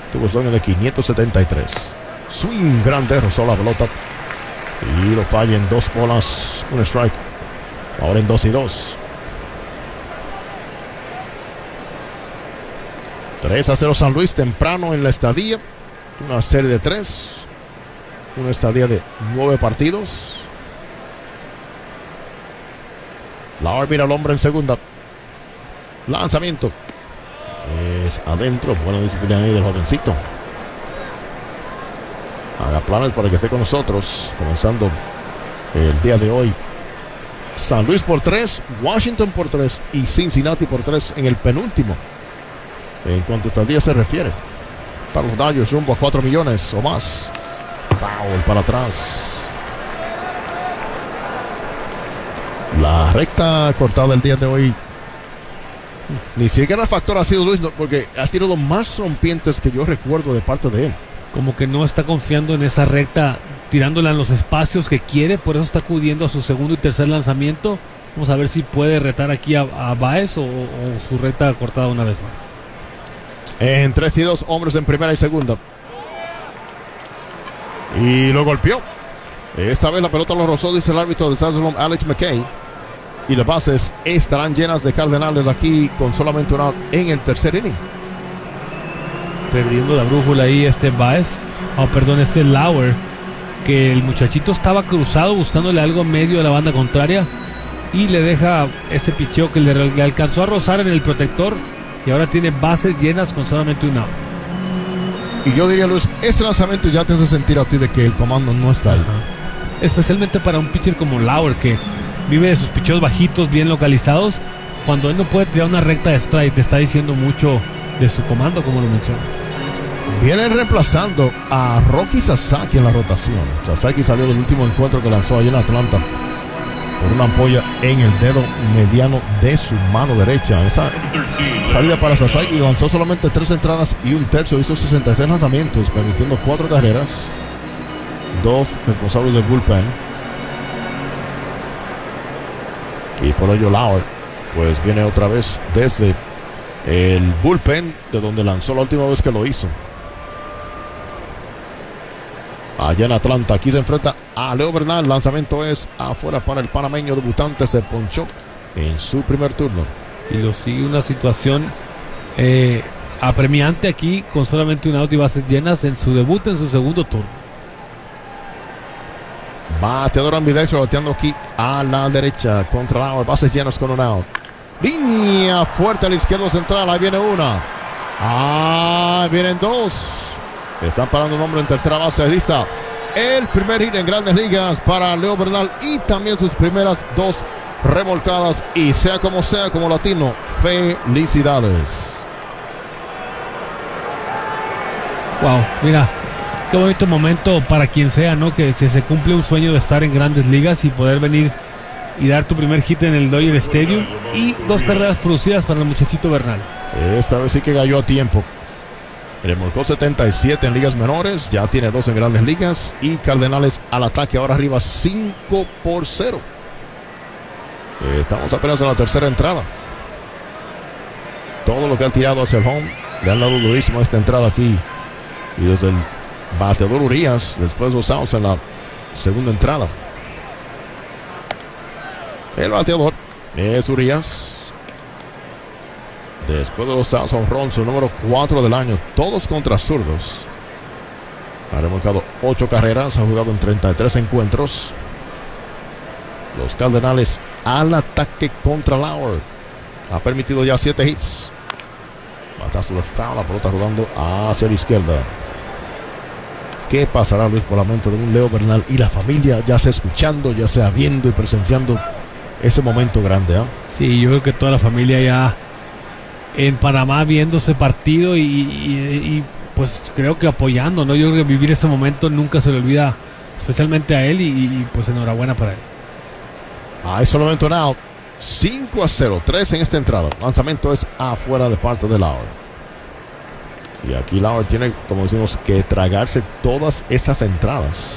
Tuvo swing de 573. Swing grande, rozó la pelota y lo falla en 2 bolas, 1 strike. Ahora en 2-2. 3-0 San Luis temprano en la estadía. Una serie de 3. Una estadía de 9 partidos. Lauer mira al hombre en segunda. Lanzamiento. Es adentro. Buena disciplina ahí del jovencito. Haga planes para que esté con nosotros. Comenzando el día de hoy. San Luis por 3. Washington por 3. Y Cincinnati por 3 en el penúltimo. En cuanto a estadía se refiere. Para los Dodgers rumbo a 4 millones o más. Foul para atrás. La recta cortada del día de hoy. Ni siquiera el factor ha sido Luis, porque ha tirado más rompientes que yo recuerdo de parte de él. Como que no está confiando en esa recta, tirándola en los espacios que quiere, por eso está acudiendo a su segundo y tercer lanzamiento. Vamos a ver si puede retar aquí a Baez o su recta cortada una vez más. En 3-2, hombres en primera y segunda. Y lo golpeó. Esta vez la pelota lo rozó, dice el árbitro de Saddledome, Alex McKay. Y las bases estarán llenas de Cardenales aquí con solamente un out en el tercer inning. Perdiendo la brújula ahí Baez. Lauer. Que el muchachito estaba cruzado buscándole algo en medio de la banda contraria. Y le deja ese picheo que le alcanzó a rozar en el protector. Y ahora tiene bases llenas con solamente un out. Y yo diría, Luis, ese lanzamiento ya te hace sentir a ti de que el comando no está ahí. Ajá. Especialmente para un pitcher como Lauer, que vive de sus picheos bajitos, bien localizados. Cuando él no puede tirar una recta de strike, te está diciendo mucho de su comando, como lo mencionas. Viene reemplazando a Rocky Sasaki en la rotación. Sasaki salió del último encuentro que lanzó allá en Atlanta por una ampolla en el dedo mediano de su mano derecha. Esa salida para Sasaki lanzó solamente 3 entradas y un tercio. Hizo 66 lanzamientos, permitiendo 4 carreras. 2 responsables del bullpen. Y por ello Lauer pues viene otra vez desde el bullpen, de donde lanzó la última vez que lo hizo. Allá en Atlanta, aquí se enfrenta a Leo Bernal. El lanzamiento es afuera para el panameño debutante. Se ponchó en su primer turno. Y lo sigue una situación apremiante aquí, con solamente un out y bases llenas en su debut en su segundo turno. Bateador ambidextro bateando aquí a la derecha contra Lauer. Bases llenas con un out. Línea fuerte al izquierdo central. Ahí viene una. Vienen 2. Están parando un hombre en tercera base. Ahí está el primer hit en Grandes Ligas para Leo Bernal y también sus primeras 2 remolcadas. Y sea como latino, felicidades. Wow, mira, qué bonito momento para quien sea, ¿no? Que se cumple un sueño de estar en Grandes Ligas y poder venir y dar tu primer hit en el Dodger Stadium. Y 2 carreras producidas para el muchachito Bernal. Esta vez sí que cayó a tiempo. Remolcó 77 en ligas menores, ya tiene 2 en Grandes Ligas y Cardenales al ataque ahora arriba 5-0. Estamos apenas en la tercera entrada. Todo lo que han tirado hacia el home le han dado durísimo a esta entrada aquí. Y desde el bateador Urias, después los outs en la segunda entrada. El bateador es Urias. Después de los outs, honrón, su número 4 del año, todos contra zurdos. Ha remolcado 8 carreras, ha jugado en 33 encuentros. Los Cardenales al ataque contra Lauer. Ha permitido ya 7 hits. Batazo de foul, la pelota rodando hacia la izquierda. ¿Qué pasará, Luis, por la mente de un Leo Bernal y la familia, ya sea escuchando, ya sea viendo y presenciando ese momento grande? Sí, yo creo que toda la familia ya en Panamá viendo ese partido y pues creo que apoyando, ¿no? Yo creo que vivir ese momento nunca se le olvida, especialmente a él y pues enhorabuena para él. Hay solamente un out. 5-0, 3 en esta entrada. Lanzamiento es afuera de parte de Lauer. Y aquí Lauer tiene, como decimos, que tragarse todas estas entradas.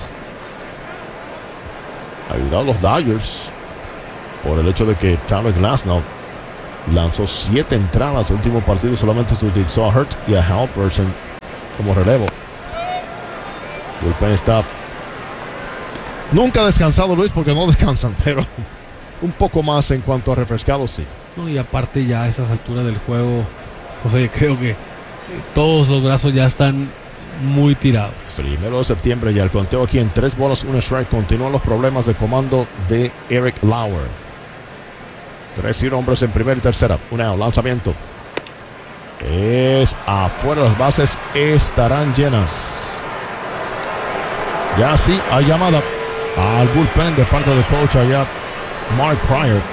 Ayudados los Dodgers por el hecho de que Tyler Glasnow lanzó 7 entradas. El último partido solamente se utilizó a Hurt y a Halverson como relevo. Bullpen está nunca descansado, Luis, porque no descansan, pero un poco más en cuanto a refrescados, sí. No, y aparte ya a esas alturas del juego, José, creo que todos los brazos ya están muy tirados. 1 de septiembre, ya el conteo aquí en 3 bolas, 1 strike. Continúan los problemas de comando de Eric Lauer. 3 hombres en primera y tercera. Un out, lanzamiento. Es afuera, las bases estarán llenas. Ya sí hay llamada al bullpen de parte del coach allá, Mark Prior.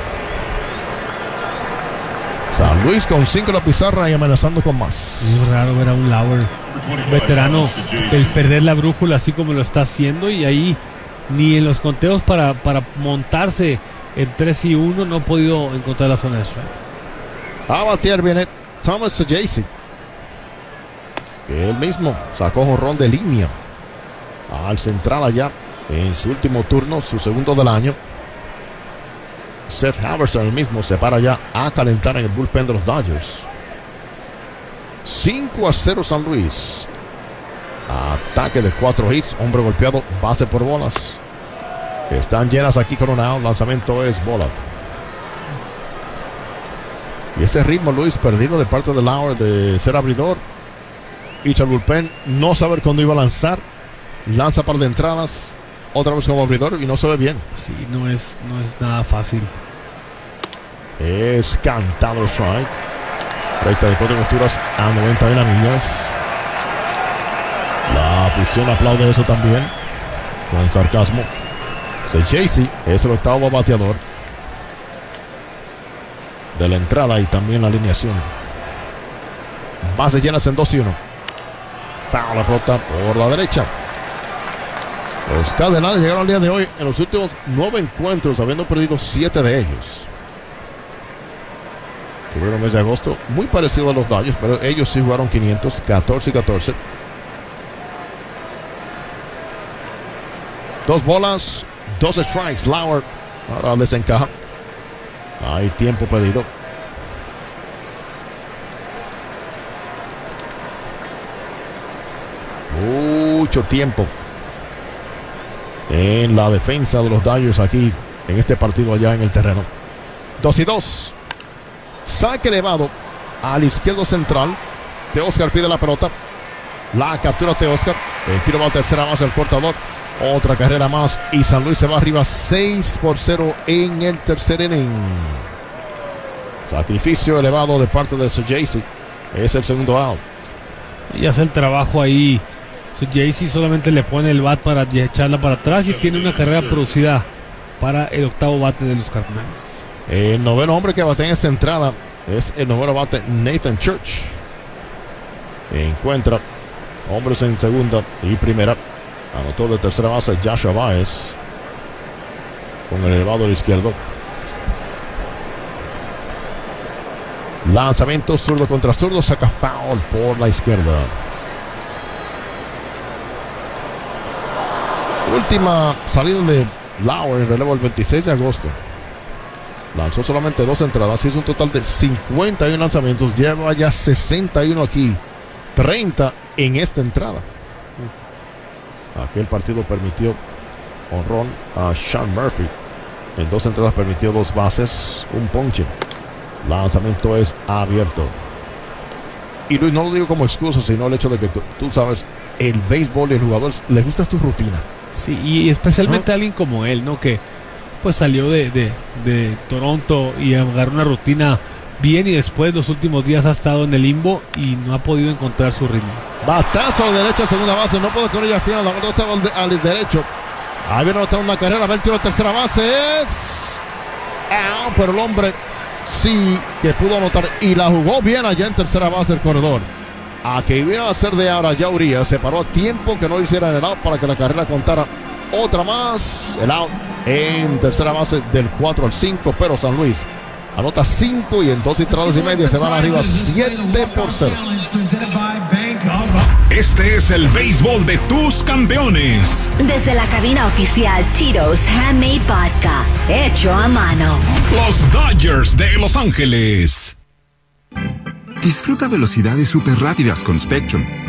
San Luis con 5 en la pizarra y amenazando con más. Es raro ver a un Lauer veterano el perder la brújula así como lo está haciendo, y ahí ni en los conteos para montarse en 3-1 no ha podido encontrar la zona de strike. A batear viene Thomas Saggese, que él mismo sacó jonrón de línea al central allá en su último turno, su segundo del año. Seth Haverson el mismo se para ya a calentar en el bullpen de los Dodgers. 5-0 San Luis. Ataque de 4 hits, hombre golpeado, base por bolas. Están llenas aquí con un out, lanzamiento es bola. Y ese ritmo, Luis, perdido de parte de Lauer de ser abridor. Y el bullpen no saber cuándo iba a lanzar. Lanza par de entradas, otra vez como abridor y no se ve bien. Sí, no es nada fácil. Es cantado el strike. 34 posturas a 91 millas. La afición aplaude eso también, con sarcasmo. Saggese es el octavo bateador de la entrada y también la alineación. Bases llenas en 2-1. Foul, la pelota por la derecha. Los Cardenales llegaron al día de hoy en los últimos 9 encuentros, habiendo perdido 7 de ellos. Tuvieron el mes de agosto muy parecido a los Dodgers, pero ellos sí jugaron 500, 14 y 14. 2 bolas, 2 strikes. Lauer ahora desencaja. Hay tiempo pedido. Mucho tiempo en la defensa de los Dodgers aquí en este partido allá en el terreno. 2-2. Saque elevado al izquierdo central. Teoscar pide la pelota. La captura Teoscar. El tiro va a tercera base al cortador. Otra carrera más y San Luis se va arriba 6-0 en el tercer inning. Sacrificio elevado de parte de Saggese. Es el segundo out. Y hace el trabajo ahí. Saggese solamente le pone el bat para echarla para atrás y tiene una carrera producida para el octavo bate de los Cardenales. El noveno hombre que bate en esta entrada es el noveno bate Nathan Church. Encuentra hombres en segunda y primera. Anotó de tercera base Joshua Baez con el elevado al izquierdo. Lanzamiento zurdo contra zurdo, saca foul por la izquierda. Última salida de Lauer en relevo el 26 de agosto. Lanzó solamente 2 entradas, hizo un total de 51 lanzamientos. Lleva ya 61 aquí, 30 en esta entrada. Aquel partido permitió honrón a Sean Murphy. En 2 entradas permitió 2 bases, un ponche. Lanzamiento es abierto. Y Luis, no lo digo como excusa, sino el hecho de que tú sabes, el béisbol y el jugador les gusta tu rutina. Sí, y especialmente a alguien como él, ¿no? Que pues salió de Toronto y agarró una rutina bien, y después los últimos días ha estado en el limbo y no ha podido encontrar su ritmo. Batazo al derecho, segunda base, no puede con ella al final, la batazo al derecho. Ahí viene anotando una carrera, va el tiro a tercera base, es out, pero el hombre sí que pudo anotar y la jugó bien allá en tercera base el corredor. A que vino a hacer de ahora ya Urias, se paró a tiempo que no hicieran el out para que la carrera contara otra más. El out en tercera base del 4 al 5, pero San Luis anota 5 y en 2 entradas y media se van arriba 7-0. Este es el béisbol de tus campeones. Desde la cabina oficial Tito's Handmade Vodka, hecho a mano. Los Dodgers de Los Ángeles. Disfruta velocidades súper rápidas con Spectrum,